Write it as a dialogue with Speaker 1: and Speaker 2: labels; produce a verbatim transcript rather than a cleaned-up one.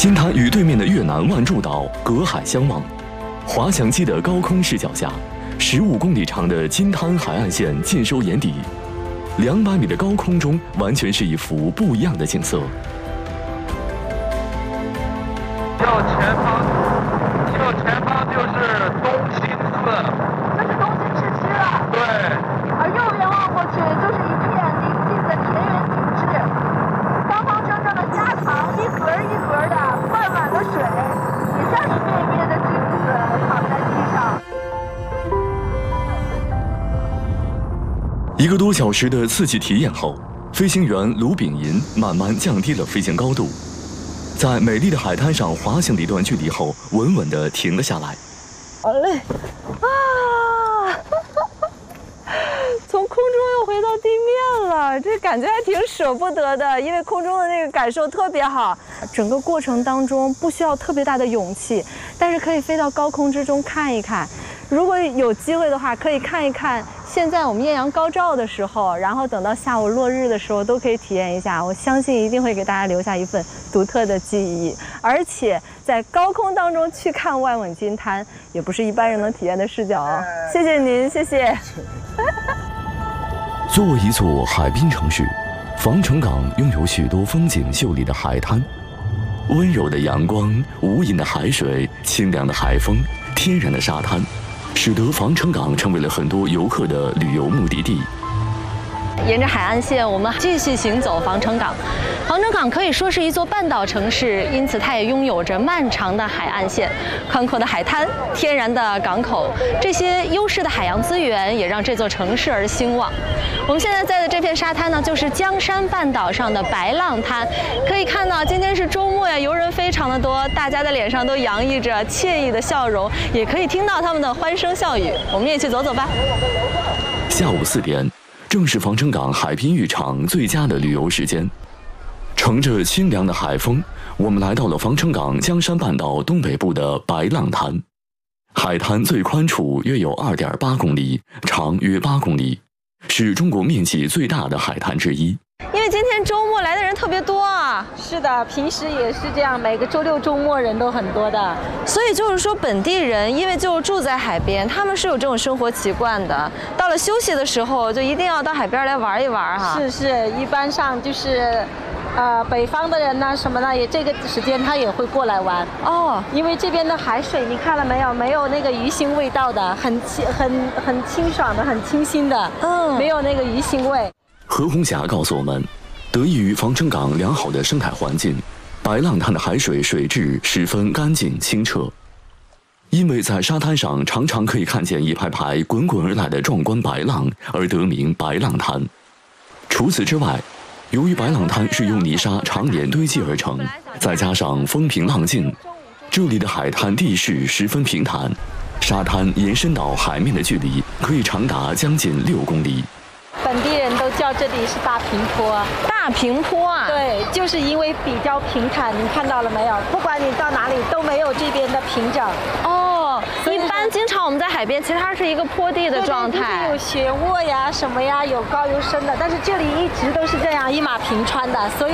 Speaker 1: 金滩与对面的越南万柱岛隔海相望，滑翔机的高空视角下，十五公里长的金滩海岸线尽收眼底，两百米的高空中完全是一幅不一样的景色。
Speaker 2: 右前方，右前方就是东兴寺，
Speaker 3: 这是东兴市区了。
Speaker 2: 对。
Speaker 3: 而右边望过去就是一片宁静的田园景致，方方正正的家常，一格一格的灌满了水，也像一面一面的镜子躺在地上。
Speaker 1: 一个多小时的刺激体验后，飞行员卢炳银慢慢降低了飞行高度，在美丽的海滩上滑行了一段距离后，稳稳地停了下来。
Speaker 4: 好嘞，啊！从空中又回到地面了，这感觉还挺舍不得的，因为空中的那个感受特别好。整个过程当中不需要特别大的勇气，但是可以飞到高空之中看一看。如果有机会的话，可以看一看现在我们艳阳高照的时候，然后等到下午落日的时候都可以体验一下。我相信一定会给大家留下一份独特的记忆，而且在高空当中去看万吻金滩，也不是一般人能体验的视角哦。谢谢您，谢谢。
Speaker 1: 作为一座海滨城市，防城港拥有许多风景秀丽的海滩，温柔的阳光、无垠的海水、清凉的海风、天然的沙滩，使得防城港成为了很多游客的旅游目的地。
Speaker 4: 沿着海岸线，我们继续行走防城港。防城港可以说是一座半岛城市，因此它也拥有着漫长的海岸线、宽阔的海滩、天然的港口，这些优势的海洋资源也让这座城市而兴旺。我们现在在的这片沙滩呢，就是江山半岛上的白浪滩。可以看到，今天是周末呀，游人非常的多，大家的脸上都洋溢着惬意的笑容，也可以听到他们的欢声笑语。我们也去走走吧。
Speaker 1: 下午四点。正是防城港海滨浴场最佳的旅游时间，乘着清凉的海风，我们来到了防城港江山半岛东北部的白浪滩。海滩最宽处约有 二点八公里，长约八公里，是中国面积最大的海滩之一。
Speaker 4: 因为今天周末来的人特别多啊。
Speaker 5: 是的，平时也是这样，每个周六周末人都很多的。
Speaker 4: 所以就是说，本地人因为就住在海边，他们是有这种生活习惯的。到了休息的时候，就一定要到海边来玩一玩哈。
Speaker 5: 是是，一般上就是，呃，北方的人呢什么呢，也这个时间他也会过来玩
Speaker 4: 哦。
Speaker 5: 因为这边的海水你看了没有？没有那个鱼腥味道的，很清很很清爽的，很清新的，嗯，没有那个鱼腥味。
Speaker 1: 何红霞告诉我们，得益于防城港良好的生态环境，白浪滩的海水水质十分干净清澈。因为在沙滩上常常可以看见一排排滚滚而来的壮观白浪，而得名白浪滩。除此之外，由于白浪滩是用泥沙常年堆积而成，再加上风平浪静，这里的海滩地势十分平坦，沙滩延伸到海面的距离可以长达将近六公里。
Speaker 5: 本地人都叫这里是大平坡。
Speaker 4: 大平坡啊？
Speaker 5: 对，就是因为比较平坦，你看到了没有？不管你到哪里都没有这边的平整。
Speaker 4: 哦，一般经常我们在海边，其实它是一个坡地的状态，
Speaker 5: 有斜坡呀什么呀，有高有深的，但是这里一直都是这样一马平川的，所以